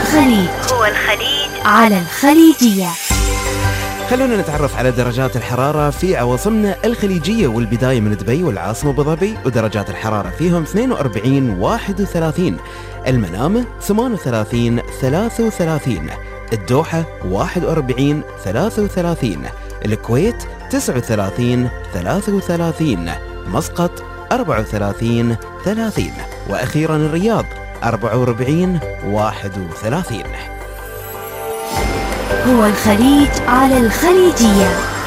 الخليج. على الخليجية. خلونا نتعرف على درجات الحرارة في عواصمنا الخليجية، والبداية من دبي والعاصمة أبو ظبي، ودرجات الحرارة فيهم 42 31. المنامة 38 33. الدوحة 41 33. الكويت 39 33. مسقط 34 30. وأخيرا الرياض 44 31. هو الخليج على الخليجية.